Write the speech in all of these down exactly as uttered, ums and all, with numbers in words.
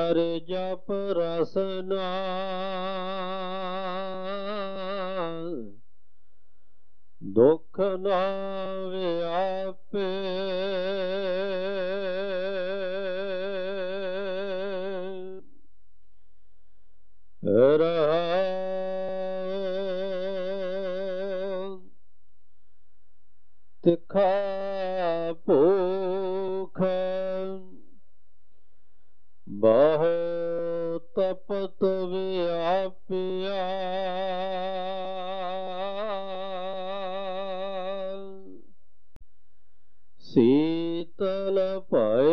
ਹਰ ਜਪ ਰਸਨਾ ਦੁਖ ਨਾ ਵਿਆਪੇ ਰਹਾਉ ਤਿਖਾ ਭੂਖ ਬਹੁ ਤਪਤ ਵਿਆਪਿਆ ਸੀਤਲ ਭਏ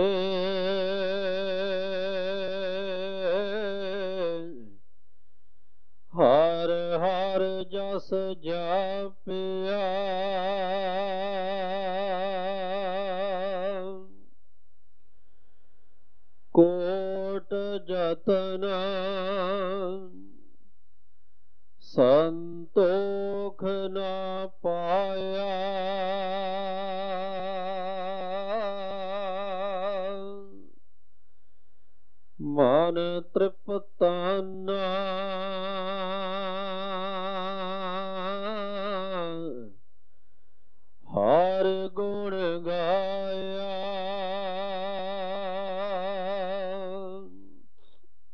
ਹਰ ਹਰ ਜਸ ਜਾਪਿਆ ਕੋਟ ਜਤਨ ਸੰਤੋਖ ਨਾ ਪਾਇਆ ਮਨ ਤ੍ਰਿਪਤਾਨਾ